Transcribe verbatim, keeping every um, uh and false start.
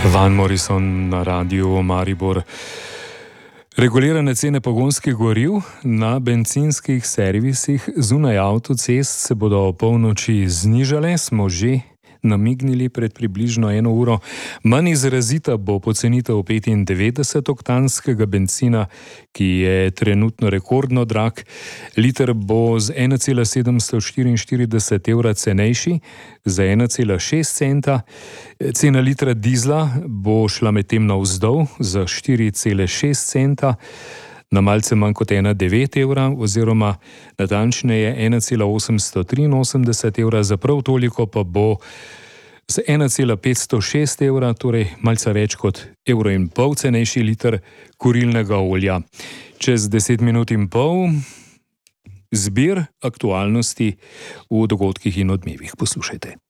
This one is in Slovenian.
Van Morrison na Radiu Maribor. Regulirane cene pogonskih goriv na bencinskih servisih zunaj avtocest se bodo o polnoči znižale, smo že namignili pred približno eno uro. Manj izrazita bo pocenitev petindevetdesetoktanskega bencina, ki je trenutno rekordno drag. Liter bo z ena cela sedemsto štiriinštirideset evra cenejši, za ena cela šest centa. Cena litra dizla bo šla medtem navzdol za štiri cele šest centa, na malce manj kot ena cela devet evra oziroma natančneje ena cela osemsto triinosemdeset evra, za prav toliko pa bo z ena cela petsto šest evra, torej malce več kot evro in pol cenejši liter kurilnega olja. Čez deset minut in pol zbir aktualnosti v dogodkih in odmevih. Poslušajte.